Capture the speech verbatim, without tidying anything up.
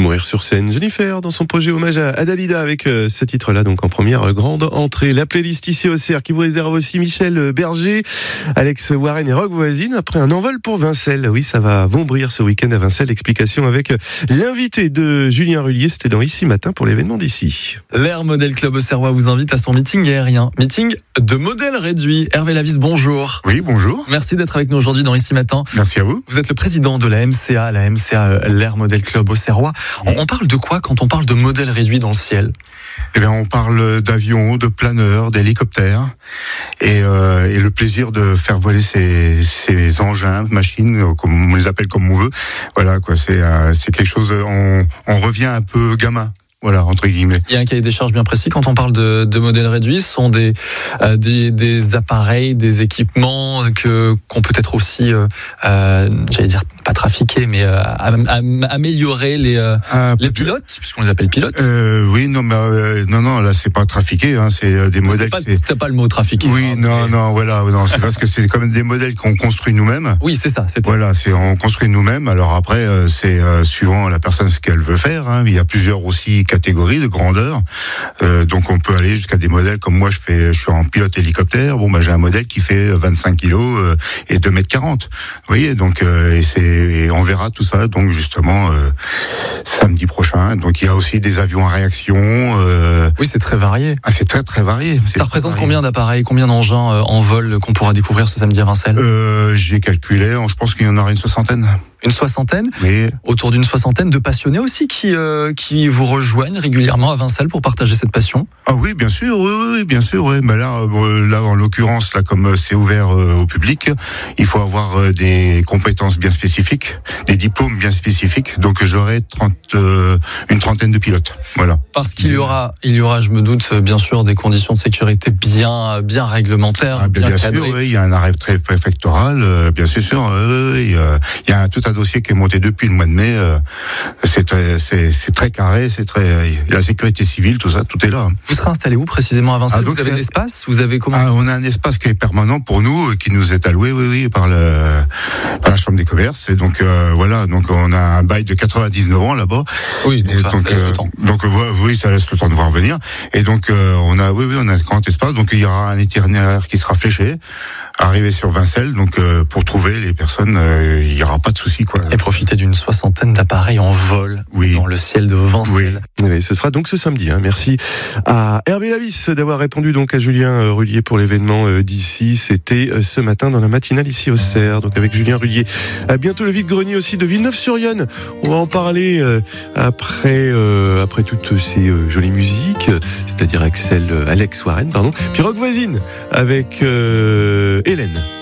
Mourir sur scène. Jennifer, dans son projet hommage à Dalida, avec euh, ce titre-là, donc en première euh, grande entrée. La playlist ici au C R qui vous réserve aussi Michel Berger, Alex Warren et Rock Voisine. Après un envol pour Vincelles. Oui, ça va vombrir ce week-end à Vincelles. Explication avec l'invité de Julien Rullier. C'était dans Ici Matin pour l'événement d'ici. L'Air Model Club Auxerrois vous invite à son meeting aérien. Meeting de modèles réduits. Hervé Lavis, bonjour. Oui, bonjour. Merci d'être avec nous aujourd'hui dans Ici Matin. Merci à vous. Vous êtes le président de la M C A, la M C A, l'Air Model Club Auxerrois. On, on parle de quoi quand on parle de modèles réduits dans le ciel ? Eh bien, on parle d'avions, de planeurs, d'hélicoptères, et, euh, et le plaisir de faire voler ces, ces engins, machines, comme on les appelle comme on veut. Voilà, quoi. C'est, euh, c'est quelque chose. On, on revient un peu gamin. Voilà, entre guillemets. Il y a un cahier des charges bien précis quand on parle de, de modèles réduits. Ce sont des, euh, des, des appareils, des équipements que, qu'on peut être aussi, euh, euh, j'allais dire, pas trafiquer, mais euh, am, am, améliorer les, euh, ah, les pilotes, puisqu'on les appelle pilotes. Euh, oui, non, mais euh, non, non, là, c'est pas trafiqué, hein, c'est des modèles. C'était pas, c'était pas le mot trafiqué. Oui, hein, non, mais... non, voilà, non, c'est parce que c'est quand même des modèles qu'on construit nous-mêmes. Oui, c'est ça. C'était voilà, c'est on construit nous-mêmes. Alors après, euh, c'est euh, suivant la personne ce qu'elle veut faire. Hein. Il y a plusieurs aussi catégories de grandeur. Euh, donc on peut aller jusqu'à des modèles comme moi, je fais, je suis en pilote hélicoptère. Bon, bah j'ai un modèle qui fait vingt-cinq kilos euh, et deux mètres quarante. Vous voyez, donc euh, et c'est, et on verra tout ça. Donc justement euh, samedi prochain. Donc il y a aussi des avions à réaction. Euh, oui, c'est très varié. Ah, c'est très très varié. C'est ça représente varié. Combien d'appareils, combien d'engins euh, en vol qu'on pourra découvrir ce samedi à Vincelles ? euh, J'ai calculé. Je pense qu'il y en aura une soixantaine. Une soixantaine, oui. Autour d'une soixantaine de passionnés aussi qui euh, qui vous rejoignent régulièrement à Vincelles pour partager cette passion. Ah oui, bien sûr, oui, oui, bien sûr. Oui. Ben là, euh, là, en l'occurrence, là, comme c'est ouvert euh, au public, il faut avoir euh, des compétences bien spécifiques, des diplômes bien spécifiques. Donc, j'aurai trente, euh, une trentaine de pilotes. Voilà. Parce qu'il y aura, il y aura, je me doute, bien sûr, des conditions de sécurité bien, bien réglementaires, ah, bien, bien bien cadrées. sûr, oui, il y a un arrêt très préfectoral, euh, bien sûr. Euh, oui, euh, il y a un, tout un dossier qui est monté depuis le mois de mai. Euh, c'est très, c'est, c'est très carré, c'est très, la sécurité civile, tout ça, tout est là. Vous serez installé où précisément à Vincelles ? Ah, donc vous avez un espace ? Vous avez comment ? Ah, on a un espace qui est permanent pour nous, qui nous est alloué, oui, oui, par le, par la Chambre des commerces. Et donc euh, voilà, donc on a un bail de quatre-vingt-dix-neuf ans là-bas. Oui, donc, et ça, donc, ça laisse euh, le temps. Donc oui, ça laisse le temps de voir venir. Et donc euh, on a, oui, oui, on a un grand espace. Donc il y aura un itinéraire qui sera fléché, arrivé sur Vincelles. Donc euh, pour trouver les personnes, euh, il y aura pas de souci, quoi. Et profiter d'une soixantaine d'appareils en vol oui. dans le ciel de Vincelles. Oui. Et ce sera donc ce samedi. Hein. Merci à Hervé Lavis d'avoir répondu donc à Julien Rullier pour l'événement d'ici. C'était ce matin dans la matinale ici au C R, donc avec Julien Rullier. À bientôt le vide-grenier aussi de Villeneuve-sur-Yonne. On va en parler euh, après euh, après toutes ces euh, jolies musiques, c'est-à-dire Axel, euh, Alex Warren, pardon. Puis Rock Voisine avec euh, Hélène.